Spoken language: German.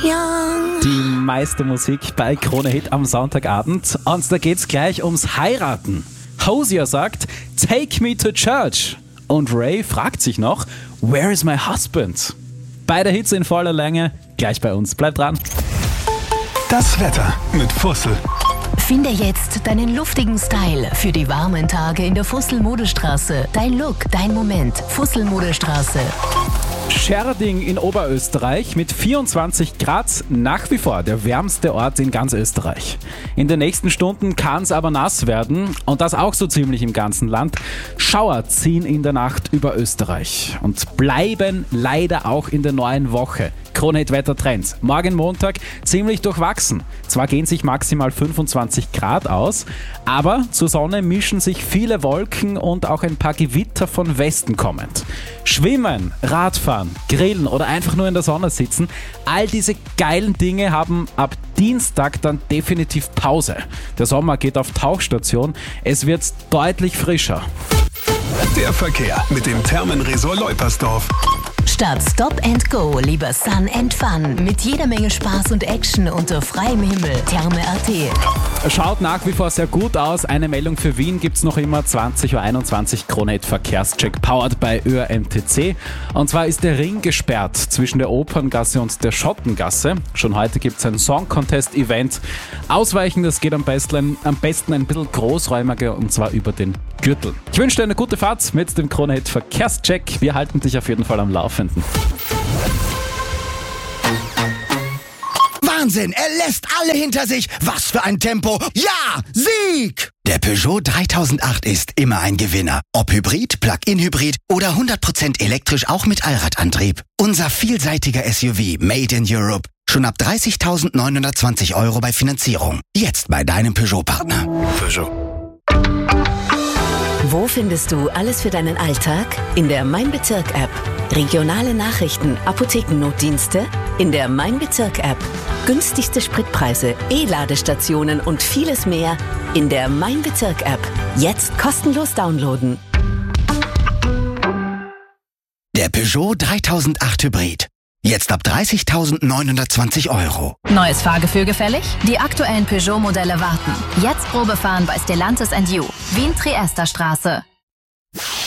young. Die meiste Musik bei Krone Hit am Sonntagabend. Und da geht's gleich ums Heiraten. Hosier sagt, take me to church. Und Ray fragt sich noch, where is my husband? Beide Hits in voller Länge, gleich bei uns. Bleibt dran. Das Wetter mit Fussel. Finde jetzt deinen luftigen Style für die warmen Tage in der Fussel-Modestraße. Dein Look, dein Moment. Fussel-Modestraße. Schärding in Oberösterreich mit 24 Grad nach wie vor der wärmste Ort in ganz Österreich. In den nächsten Stunden kann es aber nass werden und das auch so ziemlich im ganzen Land. Schauer ziehen in der Nacht über Österreich und bleiben leider auch in der neuen Woche. Krone Hit Wettertrends. Morgen Montag ziemlich durchwachsen. Zwar gehen sich maximal 25 Grad aus, aber zur Sonne mischen sich viele Wolken und auch ein paar Gewitter von Westen kommend. Schwimmen, Radfahren, Grillen oder einfach nur in der Sonne sitzen, all diese geilen Dinge haben ab Dienstag dann definitiv Pause. Der Sommer geht auf Tauchstation, es wird deutlich frischer. Der Verkehr mit dem Thermenresort Leupersdorf. Statt Stop and Go lieber Sun and Fun mit jeder Menge Spaß und Action unter freiem Himmel. Therme.at. Schaut nach wie vor sehr gut aus. Eine Meldung für Wien gibt es noch immer 20.21 Uhr. Krone Hit Verkehrscheck powered by ÖRMTC. Und zwar ist der Ring gesperrt zwischen der Operngasse und der Schottengasse. Schon heute gibt es ein Song-Contest-Event. Ausweichen, das geht am besten ein bisschen großräumiger und zwar über den Gürtel. Ich wünsche dir eine gute Fahrt mit dem Krone Hit Verkehrscheck. Wir halten dich auf jeden Fall am Laufenden. Wahnsinn, er lässt alle hinter sich. Was für ein Tempo. Ja, Sieg! Der Peugeot 3008 ist immer ein Gewinner. Ob Hybrid, Plug-in-Hybrid oder 100% elektrisch auch mit Allradantrieb. Unser vielseitiger SUV Made in Europe. Schon ab 30.920 € bei Finanzierung. Jetzt bei deinem Peugeot-Partner. Peugeot. Wo findest du alles für deinen Alltag? In der Mein Bezirk-App. Regionale Nachrichten, Apothekennotdienste? In der Mein Bezirk-App. Günstigste Spritpreise, E-Ladestationen und vieles mehr in der Mein Bezirk-App. Jetzt kostenlos downloaden. Der Peugeot 3008 Hybrid. Jetzt ab 30.920 €. Neues Fahrgefühl gefällig? Die aktuellen Peugeot-Modelle warten. Jetzt Probefahren bei Stellantis & You. Wien-Triester Straße.